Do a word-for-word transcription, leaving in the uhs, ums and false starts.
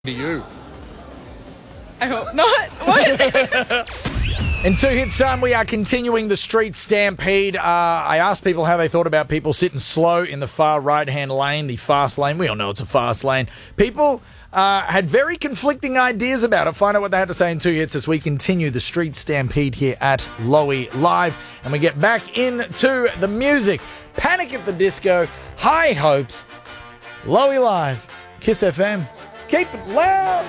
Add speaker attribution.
Speaker 1: to you.
Speaker 2: I hope not. What?
Speaker 3: In two hits time, we are continuing the street stampede. Uh, I asked people how they thought about people sitting slow in the far right-hand lane, the fast lane. We all know it's a fast lane. People uh, had very conflicting ideas about it. Find out what they had to say in two hits as we continue the street stampede here at Lowy Live. And we get back into the music. Panic at the Disco, High Hopes, Lowy Live, Kiss F M. Keep it loud.